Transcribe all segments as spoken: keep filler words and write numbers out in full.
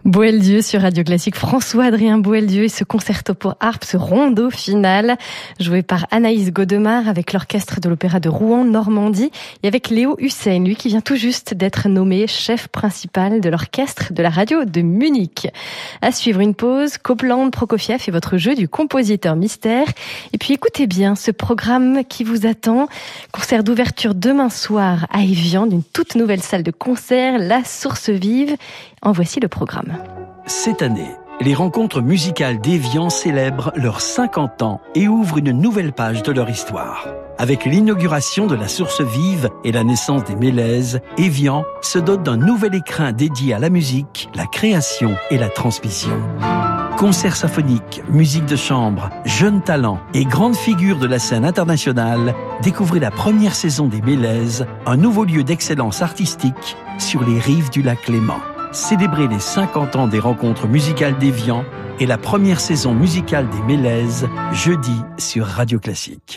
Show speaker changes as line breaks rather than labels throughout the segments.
Boieldieu sur Radio Classique, François-Adrien Boieldieu et ce concerto pour harpe, ce rondo final, joué par Anaïs Godemar avec l'orchestre de l'Opéra de Rouen, Normandie, et avec Léo Hussein, lui qui vient tout juste d'être nommé chef principal de l'orchestre de la radio de Munich. À suivre une pause, Copland, Prokofiev et votre jeu du compositeur mystère. Et puis écoutez bien ce programme qui vous attend. Concert d'ouverture demain soir à Évian d'une toute nouvelle salle de concert, La Source Vive. En voici le programme.
Cette année, les rencontres musicales d'Évian célèbrent leurs cinquante ans et ouvrent une nouvelle page de leur histoire. Avec l'inauguration de la Source Vive et la naissance des Mélèzes, Évian se dote d'un nouvel écrin dédié à la musique, la création et la transmission. Concerts symphoniques, musique de chambre, jeunes talents et grandes figures de la scène internationale, découvrez la première saison des Mélèzes, un nouveau lieu d'excellence artistique sur les rives du lac Léman. Célébrez les cinquante ans des rencontres musicales d'Évian et la première saison musicale des Mélèzes, jeudi sur Radio Classique.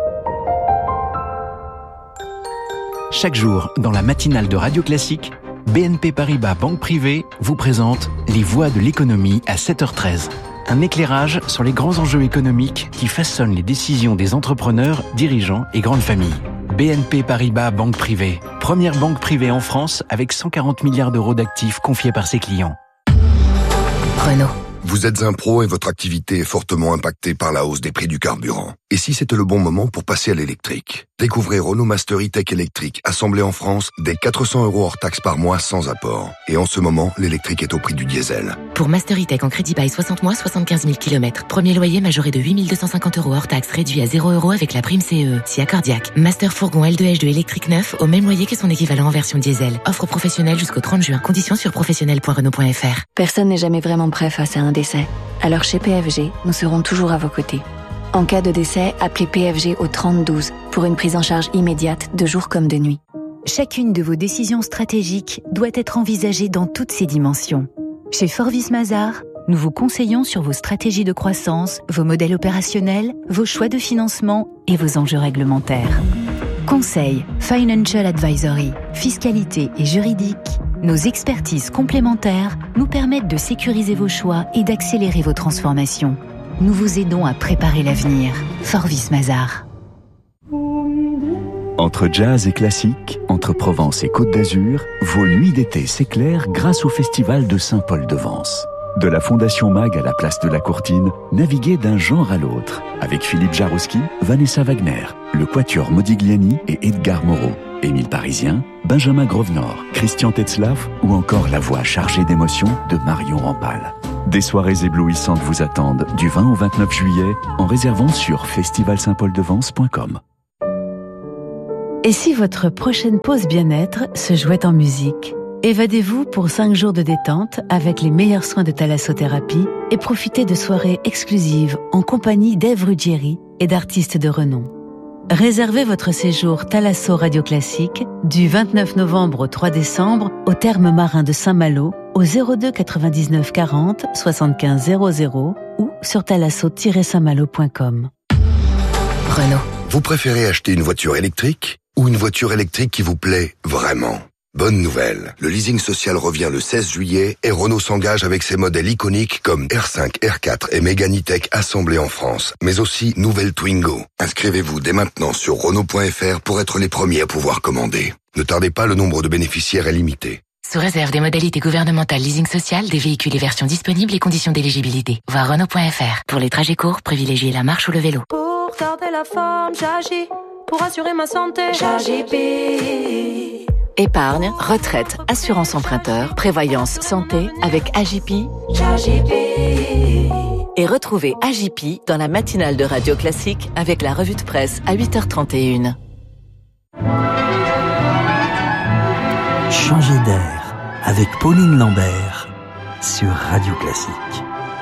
Chaque jour, dans la matinale de Radio Classique, B N P Paribas Banque Privée vous présente Les Voix de l'économie à sept heures treize. Un éclairage sur les grands enjeux économiques qui façonnent les décisions des entrepreneurs, dirigeants et grandes familles. B N P Paribas Banque Privée, première banque privée en France avec cent quarante milliards d'euros d'actifs confiés par ses clients.
Renault.
Vous êtes un pro et votre activité est fortement impactée par la hausse des prix du carburant. Et si c'était le bon moment pour passer à l'électrique? Découvrez Renault Master E-Tech électrique, assemblé en France, dès quatre cents euros hors taxe par mois sans apport. Et en ce moment, l'électrique est au prix du diesel.
Pour Master E-Tech en crédit bail soixante mois, soixante-quinze mille kilomètres. Premier loyer majoré de huit mille deux cent cinquante euros hors taxe, réduit à zéro euros avec la prime C E E. Si accordiaque. Master Fourgon L deux H deux électrique neuf au même loyer que son équivalent en version diesel. Offre professionnelle jusqu'au trente juin. Conditions sur professionnel point renault point f r.
Personne n'est jamais vraiment prêt face à un décès. Alors chez P F G, nous serons toujours à vos côtés. En cas de décès, appelez P F G au trente douze pour une prise en charge immédiate de jour comme de nuit.
Chacune de vos décisions stratégiques doit être envisagée dans toutes ses dimensions. Chez Forvis Mazars, nous vous conseillons sur vos stratégies de croissance, vos modèles opérationnels, vos choix de financement et vos enjeux réglementaires. Conseil, Financial Advisory, fiscalité et juridique, nos expertises complémentaires nous permettent de sécuriser vos choix et d'accélérer vos transformations. Nous vous aidons à préparer l'avenir. Forvis Mazars.
Entre jazz et classique, entre Provence et Côte d'Azur, vos nuits d'été s'éclairent grâce au Festival de Saint-Paul-de-Vence. De la Fondation Mag à la place de la Courtine, naviguez d'un genre à l'autre, avec Philippe Jarouski, Vanessa Wagner, le Quatuor Modigliani et Edgar Moreau, Émile Parisien, Benjamin Grosvenor, Christian Tetzlaff ou encore la voix chargée d'émotion de Marion Rampal. Des soirées éblouissantes vous attendent du vingt au vingt-neuf juillet en réservant sur festival saint paul de vence point com.
Et si votre prochaine pause bien-être se jouait en musique? Évadez-vous pour cinq jours de détente avec les meilleurs soins de thalassothérapie et profitez de soirées exclusives en compagnie d'Ève Ruggieri et d'artistes de renom. Réservez votre séjour Thalasso Radio Classique du vingt-neuf novembre au trois décembre au Thermes Marins de Saint-Malo au zéro deux quatre-vingt-dix-neuf quarante soixante-quinze zéro zéro ou sur thalasso tiret saint malo point com.
Renault.
Vous préférez acheter une voiture électrique ou une voiture électrique qui vous plaît vraiment? Bonne nouvelle, le leasing social revient le seize juillet et Renault s'engage avec ses modèles iconiques comme R cinq, R quatre et Mégane E-Tech assemblés en France, mais aussi nouvelle Twingo. Inscrivez-vous dès maintenant sur renault point f r pour être les premiers à pouvoir commander. Ne tardez pas, le nombre de bénéficiaires est limité.
Sous réserve des modalités gouvernementales leasing social, des véhicules et versions disponibles et conditions d'éligibilité. Voir renault point f r. Pour les trajets courts, privilégiez la marche ou le vélo.
Pour garder la forme, j'agis. Pour assurer ma santé, j'agis.
Épargne, retraite, assurance emprunteur, prévoyance santé avec A J P. Et retrouvez A J P dans la matinale de Radio Classique avec la revue de presse à huit heures trente et une.
Changer d'air avec Pauline Lambert sur Radio Classique.